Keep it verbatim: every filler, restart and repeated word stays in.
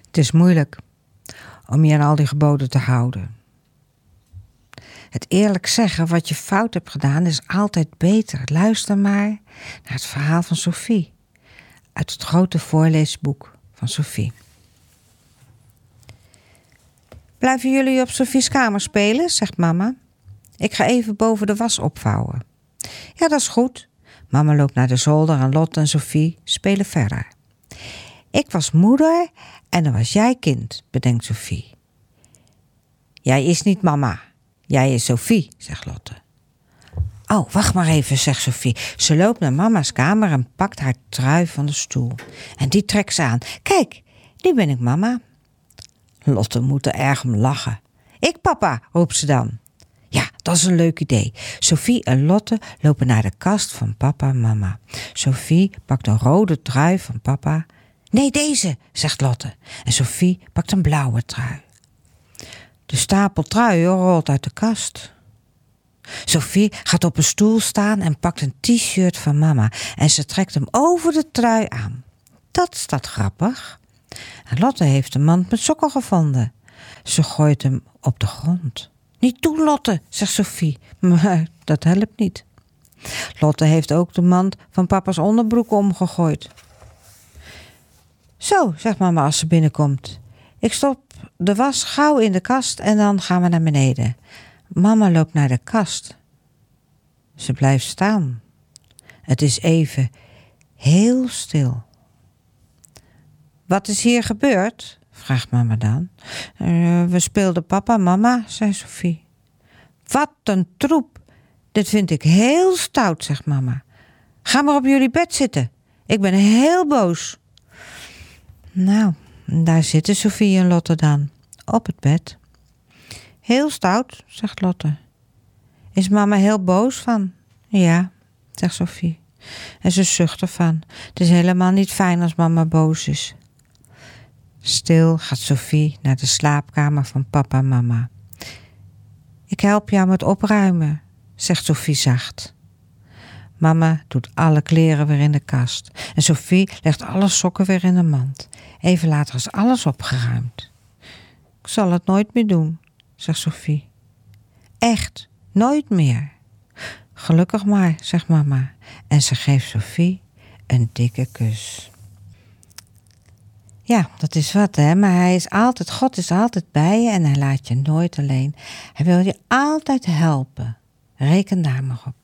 Het is moeilijk om je aan al die geboden te houden. Het eerlijk zeggen wat je fout hebt gedaan is altijd beter. Luister maar naar het verhaal van Sophie uit het grote voorleesboek van Sophie. Blijven jullie op Sophie's kamer spelen, zegt mama. Ik ga even boven de was opvouwen. Ja, dat is goed. Mama loopt naar de zolder en Lotte en Sophie spelen verder. Ik was moeder en dan was jij kind, bedenkt Sophie. Jij is niet mama. Jij is Sophie, zegt Lotte. Oh, wacht maar even, zegt Sophie. Ze loopt naar mama's kamer en pakt haar trui van de stoel. En die trekt ze aan. Kijk, nu ben ik mama. Lotte moet er erg om lachen. Ik papa, roept ze dan. Ja, dat is een leuk idee. Sophie en Lotte lopen naar de kast van papa en mama. Sophie pakt een rode trui van papa. Nee, deze, zegt Lotte. En Sophie pakt een blauwe trui. De stapel truien rolt uit de kast. Sophie gaat op een stoel staan en pakt een t-shirt van mama. En ze trekt hem over de trui aan. Dat is dat grappig. En Lotte heeft een mand met sokken gevonden. Ze gooit hem op de grond. Niet doen, Lotte, zegt Sophie. Maar dat helpt niet. Lotte heeft ook de mand van papa's onderbroek omgegooid. Zo, zegt mama als ze binnenkomt. Ik stop de was gauw in de kast en dan gaan we naar beneden. Mama loopt naar de kast. Ze blijft staan. Het is even heel stil. Wat is hier gebeurd? Vraagt mama dan. Uh, we speelden papa en mama, zei Sophie. Wat een troep. Dit vind ik heel stout, zegt mama. Ga maar op jullie bed zitten. Ik ben heel boos. Nou, daar zitten Sophie en Lotte dan. Op het bed. Heel stout, zegt Lotte. Is mama heel boos van? Ja, zegt Sophie. En ze zucht ervan. Het is helemaal niet fijn als mama boos is. Stil gaat Sophie naar de slaapkamer van papa en mama. Ik help jou met opruimen, zegt Sophie zacht. Mama doet alle kleren weer in de kast. En Sophie legt alle sokken weer in de mand. Even later is alles opgeruimd. Ik zal het nooit meer doen, zegt Sophie. Echt, nooit meer. Gelukkig maar, zegt mama. En ze geeft Sophie een dikke kus. Ja, dat is wat, hè. Maar hij is altijd, God is altijd bij je en hij laat je nooit alleen. Hij wil je altijd helpen. Reken daar maar op.